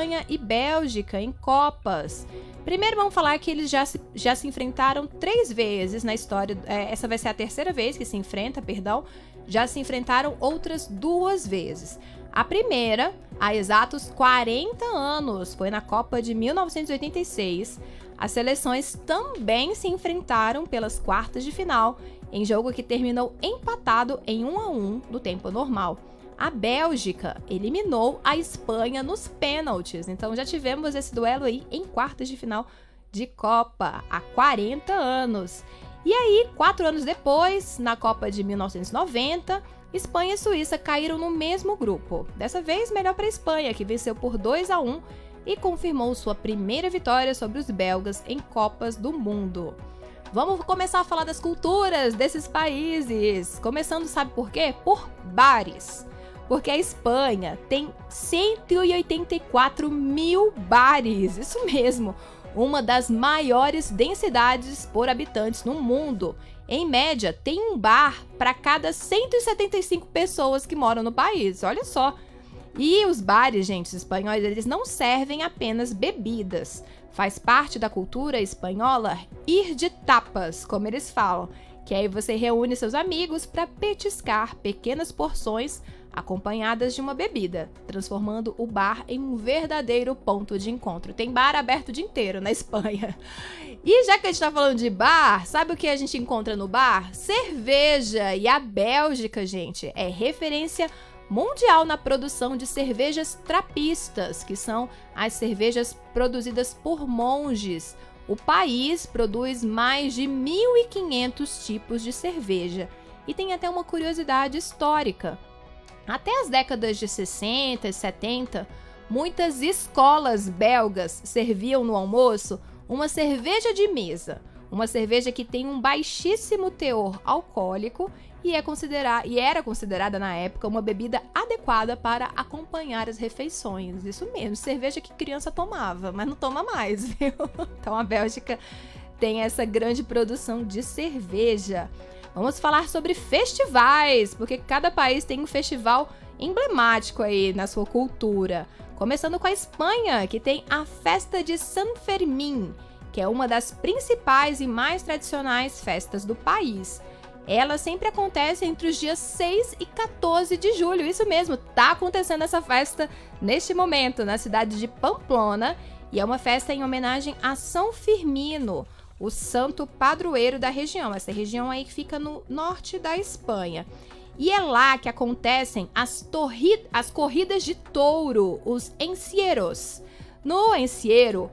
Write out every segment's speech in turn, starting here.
Espanha e Bélgica em Copas. Primeiro vamos falar que eles já se enfrentaram 3 vezes na história. Essa vai ser a terceira vez que se enfrenta, perdão. Já se enfrentaram outras 2 vezes. A primeira, há exatos 40 anos, foi na Copa de 1986. As seleções também se enfrentaram pelas quartas de final, em jogo que terminou empatado em 1-1 no tempo normal. A Bélgica eliminou a Espanha nos pênaltis, então já tivemos esse duelo aí em quartas de final de Copa, há 40 anos. E aí, 4 anos depois, na Copa de 1990, Espanha e Suíça caíram no mesmo grupo. Dessa vez, melhor para a Espanha, que venceu por 2-1 e confirmou sua primeira vitória sobre os belgas em Copas do Mundo. Vamos começar a falar das culturas desses países. Começando, sabe por quê? Por bares. Porque a Espanha tem 184 mil bares. Isso mesmo, uma das maiores densidades por habitantes no mundo. Em média, tem um bar para cada 175 pessoas que moram no país. Olha só. E os bares, gente, espanhóis, eles não servem apenas bebidas. Faz parte da cultura espanhola ir de tapas, como eles falam, que aí você reúne seus amigos para petiscar pequenas porções acompanhadas de uma bebida, transformando o bar em um verdadeiro ponto de encontro. Tem bar aberto o dia inteiro na Espanha. E já que a gente tá falando de bar, sabe o que a gente encontra no bar? Cerveja! E a Bélgica, gente, é referência mundial na produção de cervejas trapistas, que são as cervejas produzidas por monges. O país produz mais de 1.500 tipos de cerveja. E tem até uma curiosidade histórica. Até as décadas de 60 e 70, muitas escolas belgas serviam no almoço uma cerveja de mesa. Uma cerveja que tem um baixíssimo teor alcoólico e era considerada na época uma bebida adequada para acompanhar as refeições. Isso mesmo, cerveja que criança tomava, mas não toma mais, viu? Então a Bélgica tem essa grande produção de cerveja. Vamos falar sobre festivais, porque cada país tem um festival emblemático aí na sua cultura. Começando com a Espanha, que tem a festa de San Fermín, que é uma das principais e mais tradicionais festas do país. Ela sempre acontece entre os dias 6 e 14 de julho. Isso mesmo, tá acontecendo essa festa neste momento na cidade de Pamplona. E é uma festa em homenagem a São Firmino, o santo padroeiro da região. Essa região aí que fica no norte da Espanha. E é lá que acontecem as corridas de touro, os encierros. No encierro,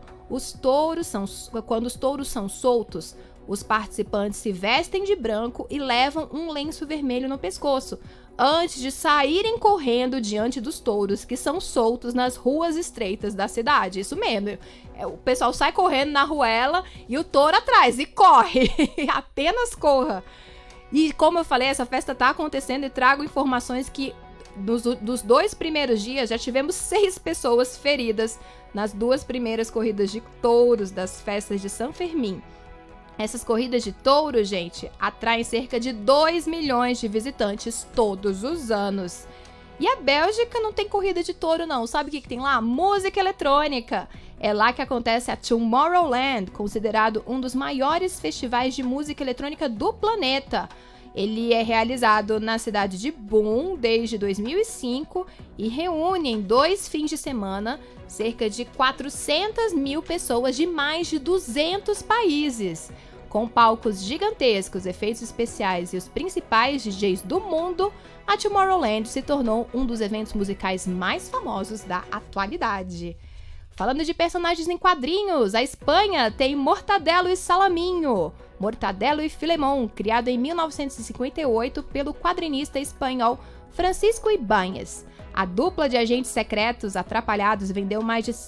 quando os touros são soltos, os participantes se vestem de branco e levam um lenço vermelho no pescoço, antes de saírem correndo diante dos touros que são soltos nas ruas estreitas da cidade. Isso mesmo, o pessoal sai correndo na ruela e o touro atrás, e corre, apenas corra. E como eu falei, essa festa está acontecendo e trago informações que dos 2 primeiros dias já tivemos 6 pessoas feridas nas 2 primeiras corridas de touros das festas de San Fermín. Essas corridas de touro, gente, atraem cerca de 2 milhões de visitantes todos os anos. E a Bélgica não tem corrida de touro, não. Sabe o que tem lá? Música eletrônica. É lá que acontece a Tomorrowland, considerado um dos maiores festivais de música eletrônica do planeta. Ele é realizado na cidade de Bonn desde 2005 e reúne em 2 fins de semana cerca de 400 mil pessoas de mais de 200 países. Com palcos gigantescos, efeitos especiais e os principais DJs do mundo, a Tomorrowland se tornou um dos eventos musicais mais famosos da atualidade. Falando de personagens em quadrinhos, a Espanha tem Mortadelo e Salaminho, Mortadelo e Filemón, criado em 1958 pelo quadrinista espanhol Francisco Ibáñez. A dupla de agentes secretos atrapalhados vendeu mais de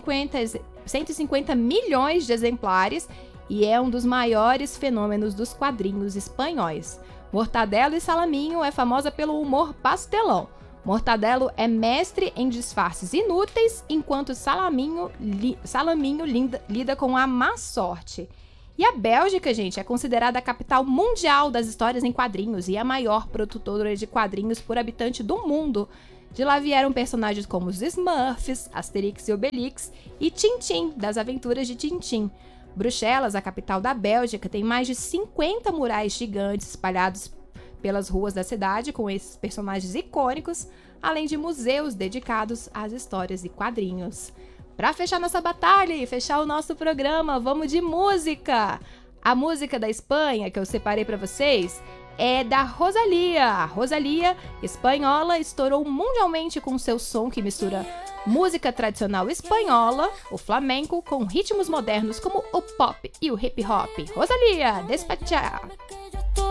150 milhões de exemplares e é um dos maiores fenômenos dos quadrinhos espanhóis. Mortadelo e Salaminho é famosa pelo humor pastelão. Mortadelo é mestre em disfarces inúteis, enquanto Salaminho lida com a má sorte. E a Bélgica, gente, é considerada a capital mundial das histórias em quadrinhos e a maior produtora de quadrinhos por habitante do mundo. De lá vieram personagens como os Smurfs, Asterix e Obelix e Tintin, das Aventuras de Tintin. Bruxelas, a capital da Bélgica, tem mais de 50 murais gigantes espalhados pelas ruas da cidade com esses personagens icônicos, além de museus dedicados às histórias e quadrinhos. Para fechar nossa batalha e fechar o nosso programa, vamos de música! A música da Espanha que eu separei para vocês é da Rosalía. A Rosalía, espanhola, estourou mundialmente com seu som que mistura música tradicional espanhola, o flamenco, com ritmos modernos como o pop e o hip hop. Rosalía, Despachar!